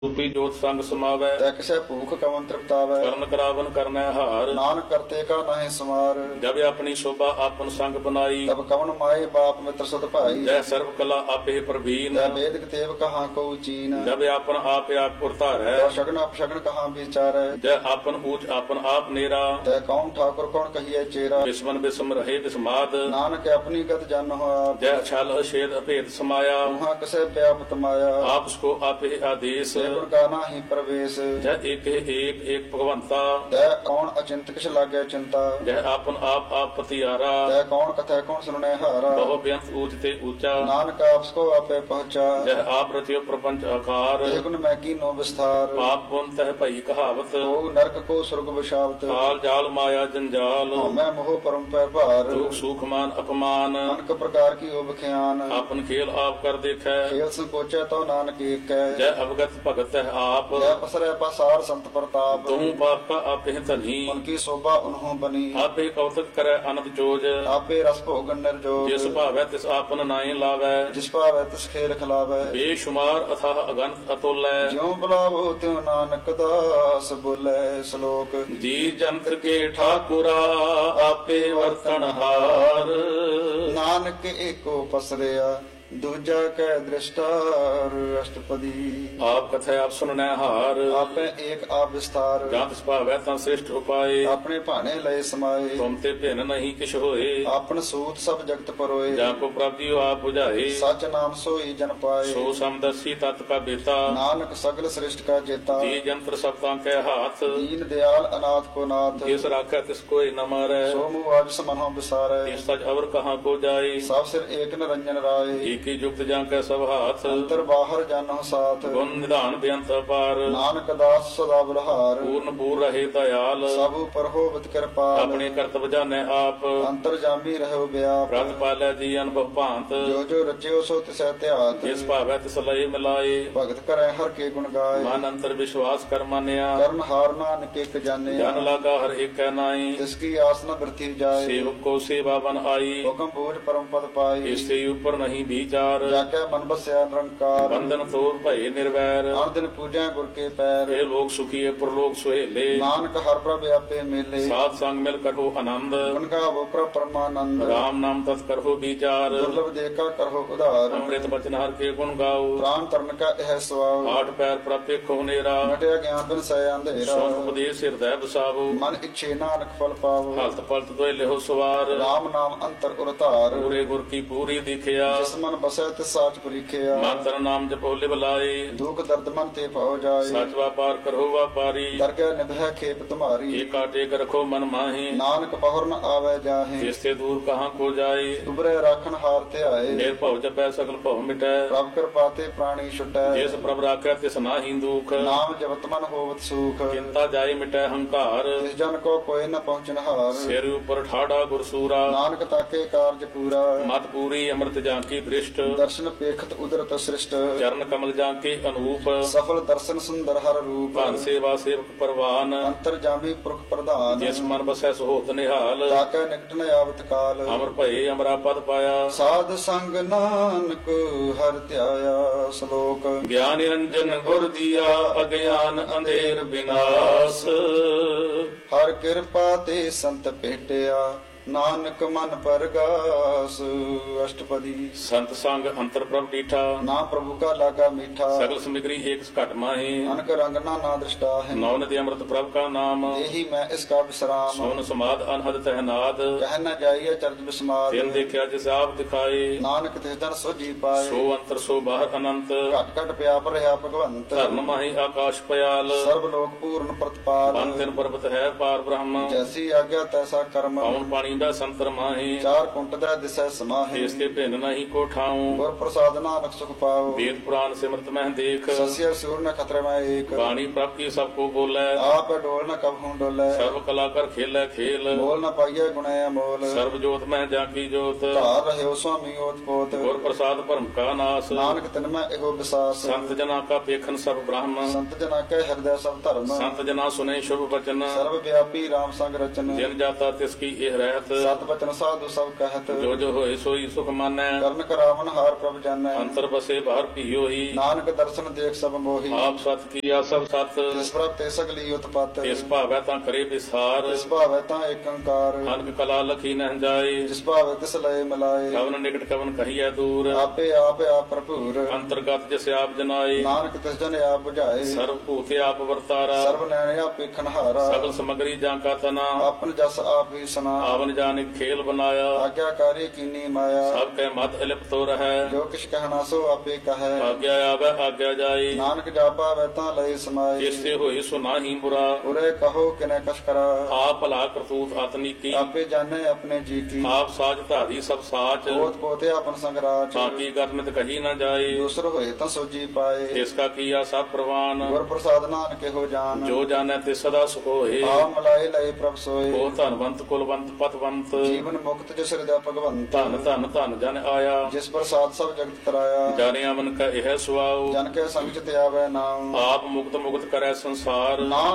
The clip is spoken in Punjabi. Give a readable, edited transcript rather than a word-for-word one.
ਰੂਪੀ ਜੋਤ ਸੰਗ ਸਮਾਵੈ ਤੈ ਕਿਸੇ ਭੂਖ ਕਵਨ ਤ੍ਰਿਪਤਾਵੈ ਕਰਨ ਕਰਾਵਨ ਕਰਨੈ ਹਾਰ ਨਾਨਕ ਕਰਤੇ ਕਾ ਨਾਹਿ ਸਮਾਰ ਜਬ ਆਪਣੀ ਸ਼ੋਭਾ ਆਪਨ ਸੰਗ ਬਨਾਈ ਤਬ ਕਵਨ ਮਾਏ ਬਾਪ ਮਿੱਤਰ ਸੁਧ ਭਾਈ ਜੈ ਸਰਬ ਕਲਾ ਆਪੇ ਪ੍ਰਵੀਨ ਤੈ ਵੇਦਿਕ ਤੇਵ ਕਹਾਂ ਕੋ ਚੀਨ ਜਬ ਆਪਨ ਆਪ ਆਪ ਉਰਤਾਰੈ ਤੈ ਸ਼ਗਨ ਅਪਸ਼ਗਨ ਕਹਾਂ ਵਿਚਾਰੈ ਜੈ ਆਪਨ ਊਚ ਆਪਨ ਆਪ ਨੇਰਾ ਤੈ ਕੌਣ ਠਾਕੁਰ ਕੌਣ ਕਹੀਏ ਚੇਰਾ ਬਿਸਮਨ ਬਿਸਮ ਰਹੇ ਬਿਸਮਾਦ ਨਾਨਕ ਆਪਣੀ ਗਤ ਜਨ ਹੋਆ ਜੈ ਛਲ ਅਛੇਦ ਅਭੇਦ ਸਮਾਇਆ ਉਹਾਂ ਕਿਸੇ ਪਿਆਪਤ ਮਾਇਆ ਆਪਸ ਕੋ ਆਪੇ ਆਦੇਸ ਗੁਰ ਕਾ ਨਾਹੀ ਪ੍ਰਵੇਸ਼ ਜੈ ਏਕ ਏਕ ਭਗਵੰਤਾ ਤੈ ਕੌਣ ਅਚਿੰਤ ਕਿਛ ਲਾਗੇ ਚਿੰਤਾ ਜੈ ਆਪਨ ਆਪ ਆਪ ਪਤਿਆਰਾ ਤੈ ਕੌਣ ਕਥੈ ਕੌਣ ਸੁਣਨੇ ਹਾਰਾ ਬਹੁ ਬੇਅੰਤ ਊਚ ਤੇ ਊਚਾ ਨਾਨਕ ਆਪਸ ਕੋ ਆਪੇ ਪਹੁੰਚਾ ਜੈ ਆਪ ਰਚਿਓ ਪ੍ਰਪੰਚ ਆਕਾਰ ਇਹ ਗੁਣ ਮੈਂ ਕੀਨੋ ਵਿਸਥਾਰ ਪਾਪ ਪੁੰਨ ਤਹਿ ਭਈ ਕਹਾਵਤ ਕੋ ਨਰਕ ਕੋ ਸੁਰਗ ਵਿਸ਼ਾਵਤ ਕਾਲ ਜਾਲ ਮਾਇਆ ਜੰਜਾਲ ਮੈਂ ਮੋਹ ਪਰਮ ਪੈ ਭਾਰ ਦੁਖ ਸੁਖ ਮਾਨ ਅਪਮਾਨ ਅਨਕ ਪ੍ਰਕਾਰ ਕੀ ਓ ਬਖਿਆਨ ਆਪਨ ਖੇਲ ਆਪ ਕਰ ਦੇਖੈ ਖੇਲ ਸੰਕੋਚੈ ਤੋ ਨਾਨਕ ਏਕੈ ਜੈ ਅਵਗਤ ਭਗਤ ਹੈ ਆਪ ਜੈ ਪਸਰੈ ਪਸਾਰ ਸੰਤ ਪ੍ਰਤਾਪ ਤੂੰ ਪਾਪਾ ਆਪੇ ਧਨੀ ਉਨ ਕੀ ਸੋਭਾ ਉਨਹੋਂ ਬਨੀ ਆਪੇ ਕੌਤਕ ਕਰੈ ਅਨੰਦ ਜੋਜ ਆਪੇ ਰਸ ਭੋਗਨ ਨਿਰਜੋਗ ਜਿਸ ਭਾਵੈ ਤਿਸ ਆਪਨ ਨਾਏ ਲਾਵੈ ਜਿਸ ਭਾਵੈ ਤਿਸ ਖੇਲ ਖਿਲਾਵੈ ਬੇਸ਼ੁਮਾਰ ਅਥਾਹ ਅਗੰਤ ਅਤੁਲੈ ਜਿਉ ਬੁਲਾਵੋ ਤਿਉ ਨਾਨਕ ਦਾਸ ਬੋਲੇ ਸ਼ਲੋਕ ਜੀ ਜੰਤ ਕੇ ਠਾਕੁਰਾ ਆਪੇ ਵਰਤਨ ਹਾਰ ਨਾਨਕ ਏਕੋ ਪਸਰਿਆ ਦੂਜਾ ਕੈ ਦ੍ਰਿਸ਼ਟਾਰ ਅਸ਼ਟਪਦੀ ਆਪ ਕਥੈ ਆਪ ਸੁਨਨੈ ਹਾਰ ਆਪੇ ਏਕ ਆਪ ਵਿਸਥਾਰ ਜਾਂ ਤਿਸ ਭਾਵੈ ਤਾਂ ਸ੍ਰਿਸ਼ਟ ਉਪਾਏ ਆਪਣੇ ਭਾਣੇ ਲਏ ਸਮਾਏ ਤੁਮ ਤੇ ਭਿੰਨ ਨਹੀਂ ਕਿਛ ਹੋਏ ਆਪਨ ਸੂਤ ਸਭ ਜਗਤ ਪਰੋਏ ਜਾਂ ਕੋ ਪ੍ਰਾਪਤਿ ਆਪ 부ਝਾਏ ਸਚ ਨਾਮ ਸੋਈ ਜਨ ਪਾਏ ਸੋ ਸਮਦਸੀ ਤਤ ਕਾ ਬੇਤਾ ਨਾਨਕ ਸਗਲ ਸ੍ਰਿਸ਼ਟ ਕਾ ਜੇਤਾ ਜੀ ਜੰਤਰ ਸਭ ਤਾਂ ਕੈ ਹਾਥ ਦੀਨ ਦਿਆਲ ਅਨਾਥ ਕੋ ਨਾਥ ਜਿਸ ਰਾਖੈ ਤਿਸ ਕੋਇ ਨ ਮਾਰੈ ਸੋ ਮੂਹ ਆਜ ਸਮਨਹੁ ਵਿਸਾਰੈ ਇਸ ਸਜ ਅਵਰ ਕਹਾਂ ਕੋ ਜਾਏ ਸਭ ਸਿਰ ਏਕ ਨਿਰੰਜਨ ਰਾਏ ਏਕੀ ਜੁਗਤ ਜਾਂ ਕੈ ਸਭ ਹਾਥ ਅੰਤਰ ਬਾਹਰ ਜਾਨਹੁ ਸਾਥ ਗੁਣ ਨਿਧਾਨ ਬੇਅੰਤ ਅਪਾਰ ਨਾਨਕ ਦਾਸ ਸਦਾ ਬਲਹਾਰ ਪੂਰਨ ਪੂਰ ਰਹੇ ਦਇਆਲ ਸਭ ਉਪਰ ਹੋਵਤ ਕਿਰਪਾਲ ਆਪਣੇ ਕਰਤਵ ਜਾਣੈ ਆਪ ਅੰਤਰ ਜਾਮੀ ਰਹੋ ਬਿਆਪ ਪ੍ਰਤ ਪਾਲੈ ਜੀ ਅਨੁਭਵ ਭਾਂਤ ਜੋ ਜੋ ਰਚਿਓ ਸੋ ਤਿਸੈ ਧਿਆਤ ਜਿਸ ਭਾਵੈ ਤਿਸ ਲਏ ਮਿਲਾਏ ਭਗਤ ਕਰੈ ਹਰ ਕੇ ਗੁਣ ਗਾਏ ਮਨ ਅੰਤਰ ਵਿਸ਼ਵਾਸ ਕਰ ਮਾਨਿਆ ਕਰਨ ਹਾਰ ਨਾਨਕ ਇਕ ਜਾਣਿਆ ਜਨ ਲਾਗਾ ਹਰ ਏਕੈ ਨਾਈ ਤਿਸ ਕੀ ਆਸ ਨ ਬਿਰਥੀ ਜਾਏ ਸੇਵਕ ਕੋ ਸੇਵਾ ਬਨ ਆਈ ਹੁਕਮ ਬੋਝ ਪਰਮ ਪਦ ਪਾਈ ਇਸ ਤੇ ਉਪਰ ਨਹੀਂ ਵਿਚਾਰ ਜਾ ਕੇ ਮਨ ਬਸਿਆ ਨਿਰੰਕਾਰ ਬੰਧਨ ਤੋੜ ਭਏ ਨਿਰਵੈਰ ਹਰ ਦਿਨ ਪੂਜੈ ਗੁਰ ਕੇ ਪੈਰ ਇਹ ਲੋਕ ਸੁਖੀਏ ਪਰਲੋਕ ਸੁਹੇਲੇ ਨਾਨਕ ਹਰ ਪ੍ਰਭ ਆਪੇ ਮੇਲੇ ਸਾਧ ਸੰਗ ਮਿਲ ਕਰੋ ਆਨੰਦ ਗੁਣ ਗਾਵੋ ਪ੍ਰਭ ਪਰਮਾਨੰਦ ਰਾਮ ਨਾਮ ਤਤ ਕਰੋ ਵਿਚਾਰ ਦੁਰਲਭ ਦੇਖਾ ਕਰੋ ਉਧਾਰ ਅੰਮ੍ਰਿਤ ਬਚਨ ਹਰ ਕੇ ਗੁਣ ਗਾਓ ਪ੍ਰਾਨ ਤਰਨ ਕਾ ਇਹ ਸਵਾਉ ਆਠ ਪੈਰ ਪ੍ਰਪੇ ਕੋ ਨੇਰਾ ਮਟਿਆ ਗਿਆਨ ਬਿਨ ਸੈ ਅੰਧੇਰਾ ਸੋਨ ਉਪਦੇਸ਼ ਹਿਰਦੈ ਬਸਾਵੋ ਮਨ ਇੱਛੇ ਨਾਨਕ ਫਲ ਪਾਵੋ ਹਲਤ ਪਲਤ ਦੋਇ ਲਿਹੋ ਸਵਾਰ ਰਾਮ ਨਾਮ ਅੰਤਰ ਉਰਤਾਰ ਪੂਰੇ ਗੁਰ ਕੀ ਪੂਰੀ ਦਿਖਿਆ ਜਿਸ ਮਨ ਬਸੈ ਤਿਸ ਸਾਚ ਪਰੀਖਿਆ ਮਨ ਤਨ ਨਾਮ ਜਪੋ ਲਿਵ ਲਾਏ ਦੁਖ ਦਰਦ ਮਨ ਤੇ ਭਉ ਜਾਏ ਸਚ ਵਾਪਾਰ ਕਰੋ ਵਾਪਾਰੀ ਦਰਗਹਿ ਨਿਭੈ ਖੇਪ ਤੁਮਾਰੀ ਏਕਾ ਟੇਕ ਰਖੋ ਮਨ ਮਾਹੀ ਨਾਨਕ ਬਹੁਰ ਨ ਆਵੈ ਜਾਹੇ ਜਿਸ ਤੇ ਦੂਰ ਕਹਾਂ ਕੋ ਜਾਏ ਉਬਰੇ ਰਾਖਣ ਹਾਰ ਧਿਆਏ ਨਿਰਭਉ ਜਪੈ ਸਗਲ ਭਉ ਮਿਟੈ ਪ੍ਰਭ ਕਿਰਪਾ ਤੇ ਪ੍ਰਾਣੀ ਛੁਟੈ ਜਿਸ ਪ੍ਰਭ ਰਾਖੈ ਤਿਸ ਨਾਹੀ ਦੁਖ ਨਾਮ ਜਪਤ ਮਨ ਹੋਵਤ ਸੂਖ ਚਿੰਤਾ ਜਾਏ ਮਿਟੈ ਹੰਕਾਰ ਜਿਸ ਜਨ ਕੋ ਕੋਈ ਨ ਪਹੁੰਚਨ ਹਾਰ ਸਿਰ ਉਪਰ ਠਾੜਾ ਗੁਰਸੂਰਾ ਨਾਨਕ ਤਾਕੇ ਕਾਰਜ ਪੂਰਾ ਮਤ ਪੂਰੀ ਅੰਮ੍ਰਿਤ ਜਾਂ ਕੀ ਦ੍ਰਿਸ਼ਟ ਦਰਸ਼ਨ ਪੇਖਤ ਉਦਰਤ ਸ੍ਰਿਸ਼ਟ ਚਰਨ ਕਮਲ ਜਾਂ ਕੇ ਅਨੂਪ ਸਫਲ ਦਰਸ਼ਨ ਸੁੰਦਰ ਹਰ ਰੂਪ ਭਨ ਸੇਵਾ ਸੇਵਕ ਪਰਵਾਨ ਅੰਤਰ ਜਾਮੀ ਪੁਰਖ ਪ੍ਰਧਾਨ ਜਿਸ ਮਨ ਬਸੈ ਸੋਹਤ ਨਿਹਾਲ ਤਾਕੈ ਨਿਕਟ ਨ ਆਵਤ ਕਾਲ ਅਮਰ ਭਏ ਅਮਰਾ ਪਦ ਪਾਇਆ ਸਾਧ ਸੰਗ ਨਾਨਕ ਹਰਿ ਧਿਆਇਆ ਸ਼ਲੋਕ ਗਿਆਨ ਨਿਰੰਜਨ ਗੁਰ ਦੀਆ ਅਗਿਆਨ ਅੰਧੇਰ ਬਿਨਾਸ਼ ਹਰ ਕਿਰਪਾ ਤੇ ਸੰਤ ਭੇਟਿਆ ਨਾਨਕ ਮਨ ਪਰਗਾਸ ਅਸ਼ਟਪਦੀ ਸੰਤ ਸੰਗ ਅੰਤਰ ਪ੍ਰਭ ਡੀਠਾ ਨਾ ਪ੍ਰਭੂ ਕਾ ਲਾਗਾ ਮੀਠਾ ਸਗਲ ਸਮਿਗਰੀ ਏਕ ਘਟ ਮਾਹੀ ਅਨਕ ਰੰਗ ਨਾ ਦ੍ਰਿਸ਼ਟਾ ਹੈ ਨੌ ਨਦੀ ਅੰਮ੍ਰਿਤ ਪ੍ਰਭ ਕਾ ਨਾਮ ਇਹੀ ਮੈਂ ਇਸ ਕਾ ਵਿਸਰਾਮ ਸੋਨ ਸਮਾਦ ਅਨਹਦ ਤਹਿਨਾਦ ਕਹਿ ਨ ਜਾਈਏ ਚਰਜ ਬਿਸਮਾਦ ਤਿਨ ਦੇਖਿਆ ਜਿਸ ਆਪ ਦਿਖਾਏ ਨਾਨਕ ਤਿਸ ਜਨ ਸੋਜੀ ਪਾਏ ਸੋ ਅੰਤਰ ਸੋ ਬਾਹਰ ਅਨੰਤ ਘਟ ਘਟ ਪਿਆਪ ਰਹਾ ਭਗਵੰਤ ਧਰਨ ਮਾਹੀ ਆਕਾਸ਼ ਪਿਆਲ ਸਰਬ ਲੋਕ ਪੂਰਨ ਪ੍ਰਤਪਾਲ ਬੰਨ ਤਿਨ ਪਰਬਤ ਹੈ ਪਾਰ ਬ੍ਰਹਮ ਜੈਸੀ ਆਗਿਆ ਤੈਸਾ ਕਰਮ ਪਵਨ ਪਾਣੀ ਦਾ ਸੰਤਰ ਮਾਹੀ ਚਾਰ ਕੁੰਟ ਦਾ ਦਿਸੈ ਸਮਾਹੀ ਇਸ ਤੇ ਭਿੰਨ ਨਹੀਂ ਕੋ ਠਾਉ ਗੁਰ ਪ੍ਰਸਾਦ ਨਾਨਕ ਸੁਖ ਪਾਉ ਵੇਦ ਪੁਰਾਨ ਸਿਮਰਤ ਮਹਿ ਦੇਖ ਸਸਿਆ ਸੂਰ ਨ ਖਤਰੇ ਮੈਂ ਏਕ ਬਾਣੀ ਪ੍ਰਭ ਕੀ ਸਭ ਕੋ ਬੋਲੇ ਆਪ ਡੋਲ ਨ ਕਬ ਹੂੰ ਡੋਲੇ ਸਰਬ ਕਲਾ ਕਰ ਖੇਲੇ ਖੇਲ ਬੋਲ ਨ ਪਾਈਏ ਗੁਣੈ ਅਮੋਲ ਸਰਬ ਜੋਤ ਮਹਿ ਜਾਂ ਕੀ ਜੋਤ ਧਾਰ ਰਹਿਓ ਸੁਆਮੀ ਓਤ ਪੋਤ ਗੁਰ ਪ੍ਰਸਾਦ ਭਰਮ ਕਾ ਨਾਸ ਨਾਨਕ ਤਿਨ ਮੈਂ ਇਹੋ ਵਿਸਾਸ ਸੰਤ ਜਨਾ ਕਾ ਪੇਖਨ ਸਭ ਬ੍ਰਹਮ ਸੰਤ ਜਨਾ ਕੈ ਹਿਰਦੈ ਸਭ ਧਰਮ ਸੰਤ ਜਨਾ ਸੁਨੇ ਸ਼ੁਭ ਬਚਨ ਸਰਬ ਵਿਆਪੀ RAM ਸੰਗ ਰਚਨ ਜਿਨ ਜਾਤਾ ਤਿਸ ਕੀ ਇਹ ਰਹਿ ਰਹਿਤ ਸਤ ਬਚਨ ਸਾਧੂ ਸਭ ਕਹਿਤ ਜੋ ਜੋ ਹੋਏ ਸੋਈ ਸੁਖ ਮਾਨੈ ਕਰਨ ਕਰਾਵਨ ਹਾਰ ਪ੍ਰਭ ਜਾਣੈ ਅੰਤਰ ਬਸੇ ਬਾਹਰ ਭੀਓਹੀ ਨਾਨਕ ਦਰਸ਼ਨ ਦੇਖ ਸਭ ਮੋਹੀ ਆਪ ਸਤ ਕੀਆ ਸਭ ਸਤ ਜਿਸ ਪ੍ਰਭ ਤੇ ਸਗਲੀ ਉਤਪਤ ਇਸ ਭਾਵੈ ਤਾਂ ਕਰੇ ਵਿਸਾਰ ਜਿਸ ਭਾਵੈ ਤਾਂ ਏਕ ਓੰਕਾਰ ਅਨਕ ਕਲਾ ਲਖੀ ਨਹਿ ਜਾਏ ਜਿਸ ਭਾਵੈ ਤਿਸ ਲਏ ਮਿਲਾਏ ਕਵਨ ਨਿਕਟ ਕਵਨ ਕਹੀਐ ਦੂਰ ਆਪੇ ਆਪ ਭਰਪੂਰ ਅੰਤਰਗਤ ਜਿਸ ਆਪ ਜਨਾਏ ਨਾਨਕ ਤਿਸ ਜਨ ਆਪ 부ਝਾਏ ਸਰਬ ਭੂਤੇ ਆਪ ਵਰਤਾਰਾ ਸਰਬ ਨੈਣ ਆਪੇ ਖਨਹਾਰਾ ਸਗਲ ਸਮਗਰੀ ਜਾਂ ਕਾ ਤਨਾ ਆਪਨ ਜਸ ਆਪ ਹੀ ਸਨਾ ਆਵਨ ਜਾਨਿ ਖੇਲ ਬਨਾਇਆ ਆਗਿਆਕਾਰੀ ਕੀਨੀ ਮਾਇਆ ਸਭ ਕੈ ਮਤ ਇਲਿਪਤੋ ਰਹੈ ਜੋ ਕਿਛ ਕਹਿਣਾ ਸੋ ਆਪੇ ਕਹੈ ਆਗਿਆ ਆਵੈ ਆਗਿਆ ਜਾਏ ਨਾਨਕ ਜਾਪਾਵੈ ਤਾਂ ਲਈ ਸਮਾਏ ਜਿਸਤੇ ਹੋਏ ਸੋ ਨਾਹੀ ਬੁਰਾ ਉਰੇ ਕਹੋ ਕਿਨੈ ਕਛ ਕਰਾ ਆਪ ਭਲਾ ਕਰਤੂਤ ਆਤਨੀ ਕੀ ਆਪੇ ਜਾਣੈ ਆਪਣੇ ਜੀ ਕੀ ਆਪ ਸਾਜ ਧਾਰੀ ਸਭ ਸਾਚ ਪੋਤ ਪੋਤੇ ਆਪਨ ਸੰਗਰਾਜ ਬਾਕੀ ਕਰਨਿਤ ਕਹੀ ਨਾ ਜਾਏ ਦੂਸਰ ਹੋਏ ਤਾਂ ਸੋਜੀ ਪਾਏ ਇਸ ਕਾ ਕੀਆ ਸਭ ਪ੍ਰਵਾਨ ਗੁਰ ਪ੍ਰਸਾਦ ਨਾਨਕ ਹੋ ਜਾਨ ਜੋ ਜਾਣੈ ਤੇ ਸਦਾ ਸੁਖ ਹੋਏ ਆ ਮਲਾਏ ਲਏ ਪ੍ਰਭ ਸੋਏ ਉਹ ਧਨਵੰਤ ਕੁਲਵੰਤ ਪਤਵੰਤ ਜੀਵਨ ਮੁਕਤ ਜਿਸ ਹਿਰਦੈ ਭਗਵੰਤ ਧਨ ਧਨ ਧਨ ਜਨ ਆਇਆ ਜਿਸ ਪ੍ਰਸਾਦ ਸਭ ਜਗਤ ਕਰਾਇਆ ਜਾਣਿਆ ਮਨ ਕਾ ਇਹ ਸੁਆਉ ਜਨ ਕੇ ਸੰਗ ਚ ਤੇ ਆਵੈ ਨਾਮ ਆਪ ਮੁਕਤ ਮੁਕਤ ਕਰੈ ਸੰਸਾਰ ਨਾਮ